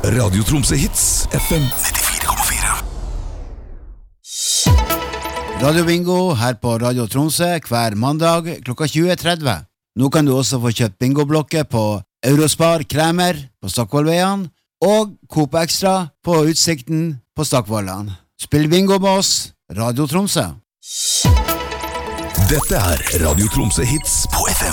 Radio Tromsø Hits FM 94,4. Radio Bingo her på Radio Tromsø hver mandag klokka 20.30. Nå kan du også få kjøpt bingoblokker på Eurospar Kremer på Stockvollveien og Coop Extra på Utsikten på Stockvollan. Spill bingo med oss, Radio Tromsø. Dette Radio Tromsø Hits på FM